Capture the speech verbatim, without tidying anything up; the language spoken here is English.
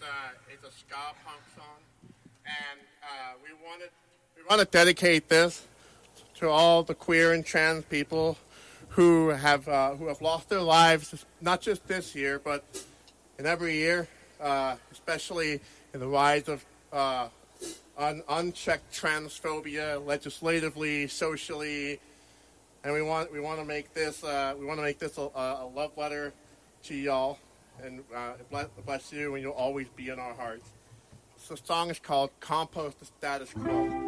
a it's a ska punk song, and uh, we wanted we want to dedicate this to all the queer and trans people who have uh, who have lost their lives, not just this year, but in every year, uh, especially in the rise of uh, un- unchecked transphobia, legislatively, socially, and we want we want to make this uh, we want to make this a, a love letter to y'all, and uh, bless, bless you, and you'll always be in our hearts. So the song is called "Compost the Status Quo."